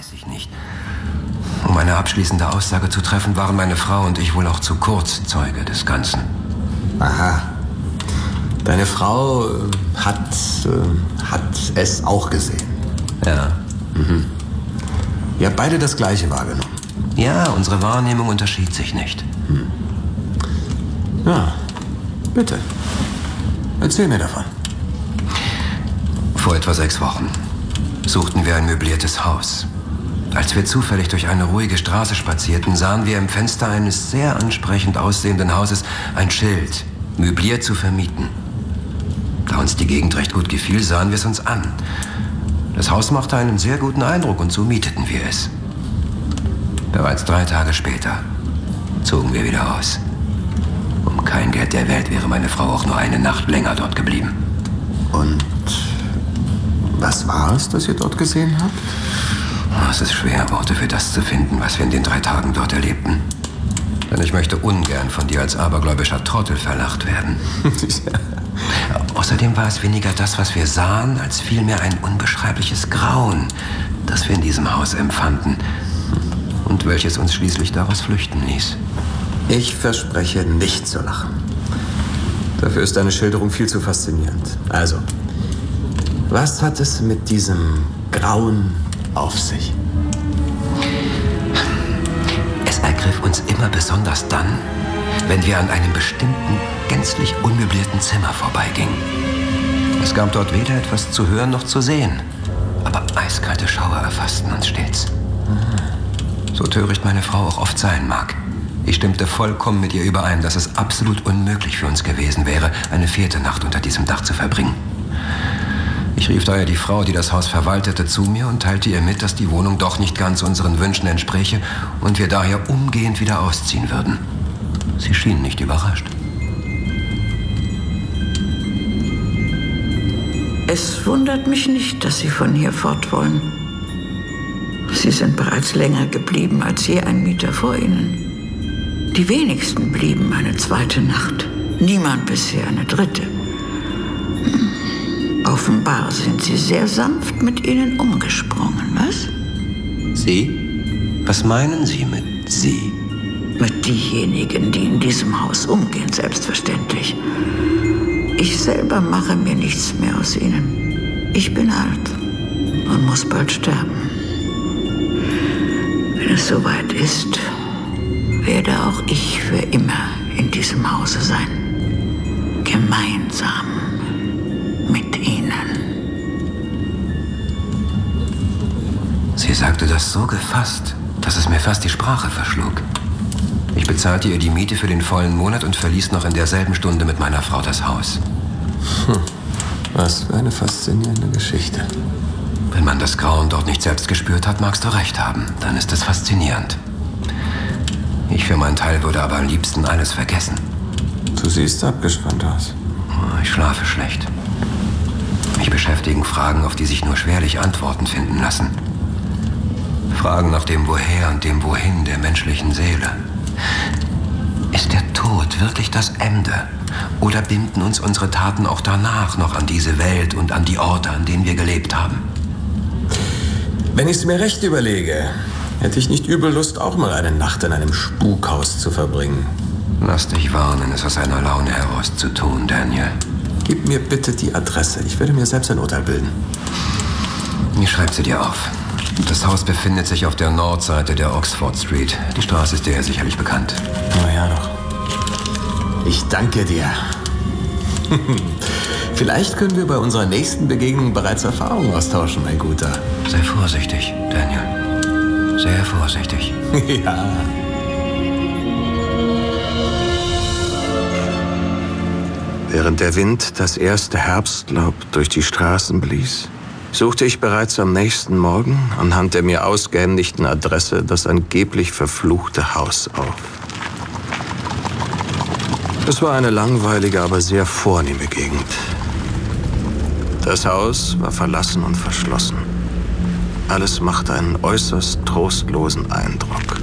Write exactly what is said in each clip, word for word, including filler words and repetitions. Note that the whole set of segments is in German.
weiß ich nicht. Um eine abschließende Aussage zu treffen, waren meine Frau und ich wohl auch zu kurz Zeuge des Ganzen. Aha. Deine Frau äh, hat, äh, hat es auch gesehen. Ja. Mhm. Ihr habt beide das Gleiche wahrgenommen. Ja, unsere Wahrnehmung unterschied sich nicht. Hm. Ja, bitte. Erzähl mir davon. Vor etwa sechs Wochen suchten wir ein möbliertes Haus. Als wir zufällig durch eine ruhige Straße spazierten, sahen wir im Fenster eines sehr ansprechend aussehenden Hauses ein Schild, möbliert zu vermieten. Da uns die Gegend recht gut gefiel, sahen wir es uns an. Das Haus machte einen sehr guten Eindruck und so mieteten wir es. Bereits drei Tage später zogen wir wieder aus. Um kein Geld der Welt wäre meine Frau auch nur eine Nacht länger dort geblieben. Und was war es, das ihr dort gesehen habt? Oh, es ist schwer, Worte für das zu finden, was wir in den drei Tagen dort erlebten. Denn ich möchte ungern von dir als abergläubischer Trottel verlacht werden. Ja. Außerdem war es weniger das, was wir sahen, als vielmehr ein unbeschreibliches Grauen, das wir in diesem Haus empfanden und welches uns schließlich daraus flüchten ließ. Ich verspreche, nicht zu lachen. Dafür ist deine Schilderung viel zu faszinierend. Also, was hat es mit diesem Grauen auf sich? Es ergriff uns immer besonders dann, wenn wir an einem bestimmten, gänzlich unmöblierten Zimmer vorbeigingen. Es gab dort weder etwas zu hören noch zu sehen, aber eiskalte Schauer erfassten uns stets. So töricht meine Frau auch oft sein mag. Ich stimmte vollkommen mit ihr überein, dass es absolut unmöglich für uns gewesen wäre, eine vierte Nacht unter diesem Dach zu verbringen. Ich rief daher die Frau, die das Haus verwaltete, zu mir und teilte ihr mit, dass die Wohnung doch nicht ganz unseren Wünschen entspräche und wir daher umgehend wieder ausziehen würden. Sie schien nicht überrascht. Es wundert mich nicht, dass Sie von hier fort wollen. Sie sind bereits länger geblieben als je ein Mieter vor Ihnen. Die wenigsten blieben eine zweite Nacht. Niemand bisher eine dritte. Hm. Offenbar sind Sie sehr sanft mit ihnen umgesprungen, was? Sie? Was meinen Sie mit Sie? Mit diejenigen, die in diesem Haus umgehen, selbstverständlich. Ich selber mache mir nichts mehr aus ihnen. Ich bin alt und muss bald sterben. Wenn es soweit ist, werde auch ich für immer in diesem Hause sein. Gemeinsam mit Ihnen. Sie sagte das so gefasst, dass es mir fast die Sprache verschlug. Ich bezahlte ihr die Miete für den vollen Monat und verließ noch in derselben Stunde mit meiner Frau das Haus. Hm. Was für eine faszinierende Geschichte. Wenn man das Grauen dort nicht selbst gespürt hat, magst du recht haben. Dann ist es faszinierend. Ich für meinen Teil würde aber am liebsten alles vergessen. Du siehst abgespannt aus. Ich schlafe schlecht. Mich beschäftigen Fragen, auf die sich nur schwerlich Antworten finden lassen. Fragen nach dem Woher und dem Wohin der menschlichen Seele. Ist der Tod wirklich das Ende? Oder binden uns unsere Taten auch danach noch an diese Welt und an die Orte, an denen wir gelebt haben? Wenn ich es mir recht überlege, hätte ich nicht übel Lust, auch mal eine Nacht in einem Spukhaus zu verbringen. Lass dich warnen, es aus einer Laune heraus zu tun, Daniel. Gib mir bitte die Adresse. Ich werde mir selbst ein Urteil bilden. Ich schreibe sie dir auf. Das Haus befindet sich auf der Nordseite der Oxford Street. Die Straße ist dir ja sicherlich bekannt. Na ja, doch. Ich danke dir. Vielleicht können wir bei unserer nächsten Begegnung bereits Erfahrungen austauschen, mein Guter. Sei vorsichtig, Daniel. Sehr vorsichtig. Ja. Während der Wind das erste Herbstlaub durch die Straßen blies, suchte ich bereits am nächsten Morgen anhand der mir ausgehändigten Adresse das angeblich verfluchte Haus auf. Es war eine langweilige, aber sehr vornehme Gegend. Das Haus war verlassen und verschlossen. Alles machte einen äußerst trostlosen Eindruck.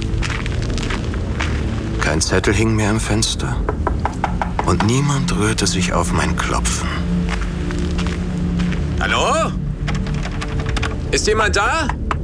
Kein Zettel hing mehr im Fenster und niemand rührte sich auf mein Klopfen. Hallo? Ist jemand da?